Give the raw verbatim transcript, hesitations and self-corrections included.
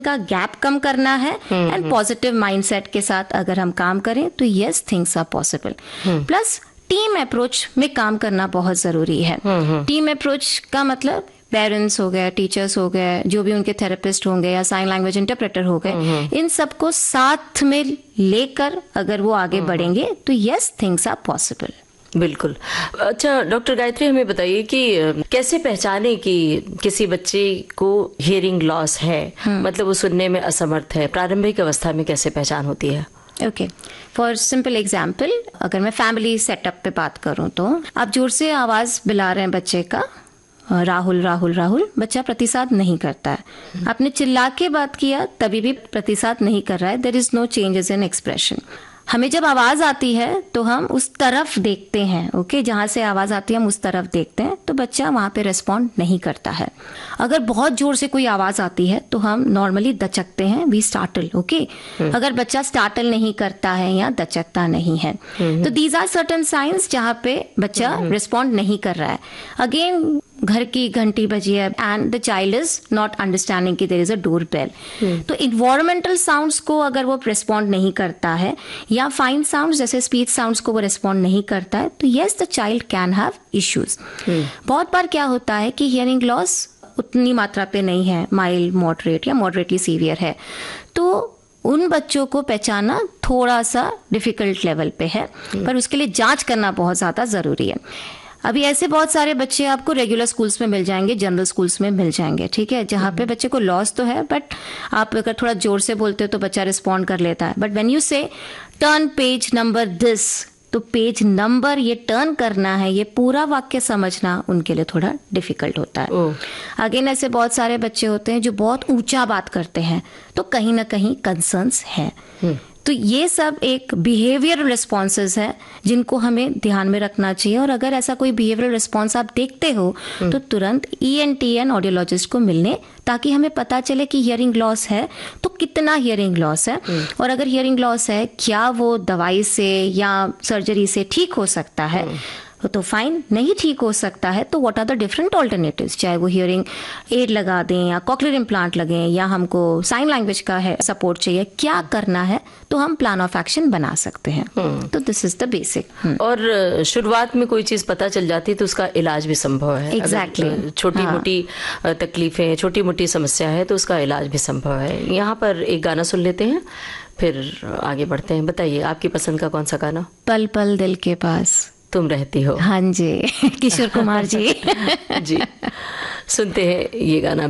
का गैप कम करना है एंड पॉजिटिव माइंडसेट के साथ अगर हम काम करें तो yes things are possible. Plus team approach में काम करना बहुत जरूरी है। टीम अप्रोच का मतलब पेरेंट्स हो गए, टीचर्स हो गए, जो भी उनके थेरेपिस्ट होंगे या साइन लैंग्वेज इंटरप्रेटर हो गए, इन सबको साथ में लेकर अगर वो आगे बढ़ेंगे तो यस थिंग्स आर पॉसिबल। बिल्कुल। अच्छा डॉक्टर गायत्री, हमें बताइए कि कैसे पहचाने कि किसी बच्चे को हियरिंग लॉस है, मतलब वो सुनने में असमर्थ है, प्रारंभिक अवस्था में कैसे पहचान होती है? ओके, फॉर सिंपल एग्जाम्पल, अगर मैं फैमिली सेटअप पे बात करूं तो आप जोर से आवाज बुला रहे हैं बच्चे का, राहुल राहुल राहुल, बच्चा प्रतिसाद नहीं करता है। आपने चिल्ला के बात किया तभी भी प्रतिसाद नहीं कर रहा है, there is no changes in expression. हमें जब आवाज आती है तो हम उस तरफ देखते हैं, ओके, जहां से आवाज आती है हम उस तरफ देखते हैं, तो बच्चा वहां पे रिस्पॉन्ड नहीं करता है। अगर बहुत जोर से कोई आवाज आती है तो हम नॉर्मली दचकते हैं, वी स्टार्टल, ओके। अगर बच्चा स्टार्टल नहीं करता है या दचकता नहीं है तो दीज आर सर्टेन साइंस जहां पे बच्चा रिस्पॉन्ड नहीं कर रहा है। अगेन घर की घंटी बजी है and the child is not understanding कि there is a door bell, तो इन्वायरमेंटल साउंड्स को अगर वो रिस्पॉन्ड नहीं करता है या फाइन साउंड्स जैसे स्पीच साउंड्स को वो रिस्पॉन्ड नहीं करता है तो yes the child can have issues. बहुत बार क्या होता है कि हियरिंग लॉस उतनी मात्रा पे नहीं है, माइल्ड, मॉडरेट या मॉडरेटली सीवियर है, तो उन बच्चों को पहचानना थोड़ा सा डिफिकल्ट लेवल पे है, पर उसके लिए जांच करना बहुत ज्यादा जरूरी है। अभी ऐसे बहुत सारे बच्चे आपको रेगुलर स्कूल्स में मिल जाएंगे, जनरल स्कूल्स में मिल जाएंगे, ठीक है, जहाँ पे बच्चे को लॉस तो है बट आप अगर थोड़ा जोर से बोलते हो तो बच्चा रिस्पॉन्ड कर लेता है। बट व्हेन यू से टर्न पेज नंबर दिस, तो पेज नंबर ये टर्न करना है, ये पूरा वाक्य समझना उनके लिए थोड़ा डिफिकल्ट होता है। अगेन ऐसे बहुत सारे बच्चे होते हैं जो बहुत ऊंचा बात करते हैं, तो कहीं ना कहीं कंसर्न्स है। तो ये सब एक बिहेवियर रिस्पॉन्सेज है जिनको हमें ध्यान में रखना चाहिए, और अगर ऐसा कोई बिहेवियरल रिस्पॉन्स आप देखते हो तो तुरंत E N T and audiologist को मिलने, ताकि हमें पता चले कि हियरिंग लॉस है तो कितना हियरिंग लॉस है, और अगर हियरिंग लॉस है क्या वो दवाई से या सर्जरी से ठीक हो सकता है, तो फाइन, नहीं ठीक हो सकता है तो what are the different alternatives, चाहे वो हियरिंग एड लगा दें या कॉक्लियर इम्प्लांट लगें या हमको साइन लैंग्वेज का है सपोर्ट चाहिए, क्या करना है, तो हम प्लान ऑफ एक्शन बना सकते हैं। तो दिस इज द बेसिक। और शुरुआत में कोई चीज पता चल जाती तो उसका इलाज भी संभव है। एग्जैक्टली, छोटी मोटी तकलीफें, छोटी मोटी समस्या है तो उसका इलाज भी संभव है। यहाँ पर एक गाना सुन लेते हैं, फिर आगे बढ़ते हैं। बताइए आपकी पसंद का कौन सा गाना? पल पल दिल के पास तुम रहती हो। हाँ जी, किशोर कुमार जी। जी, सुनते हैं ये गाना।